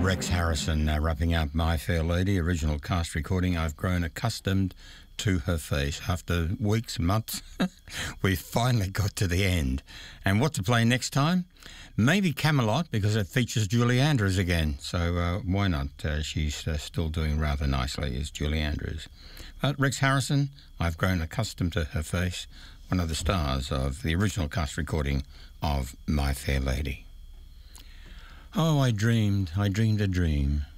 Rex Harrison wrapping up My Fair Lady, original cast recording. I've grown accustomed to her face. After weeks, months, we finally got to the end. And what to play next time? Maybe Camelot, because it features Julie Andrews again. So why not? She's still doing rather nicely as Julie Andrews. But Rex Harrison, I've grown accustomed to her face, one of the stars of the original cast recording of My Fair Lady. Oh, I dreamed a dream.